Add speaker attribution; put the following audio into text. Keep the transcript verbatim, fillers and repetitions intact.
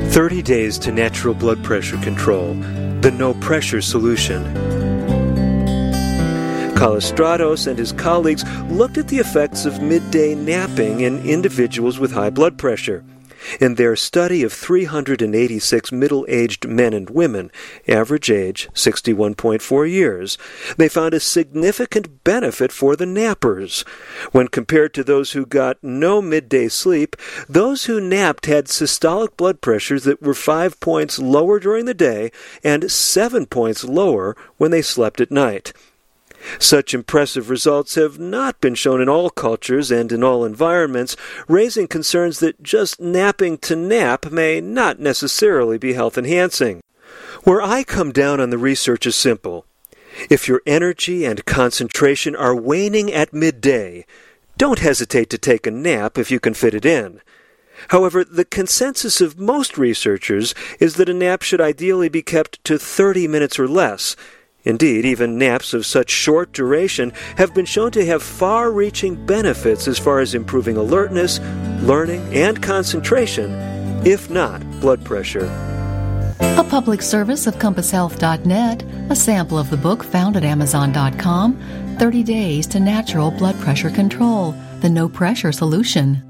Speaker 1: thirty days to natural blood pressure control. The no-pressure solution. Kalistratos and his colleagues looked at the effects of midday napping in individuals with high blood pressure. In their study of three hundred eighty-six middle-aged men and women, average age sixty-one point four years, they found a significant benefit for the nappers. When compared to those who got no midday sleep, those who napped had systolic blood pressures that were five points lower during the day and seven points lower when they slept at night. Such impressive results have not been shown in all cultures and in all environments, raising concerns that just napping to nap may not necessarily be health-enhancing. Where I come down on the research is simple. If your energy and concentration are waning at midday, don't hesitate to take a nap if you can fit it in. However, the consensus of most researchers is that a nap should ideally be kept to thirty minutes or less. Indeed, even naps of such short duration have been shown to have far-reaching benefits as far as improving alertness, learning, and concentration, if not blood pressure.
Speaker 2: A public service of compass health dot net, a sample of the book found at amazon dot com, thirty days to Natural Blood Pressure Control, the No-Pressure Solution.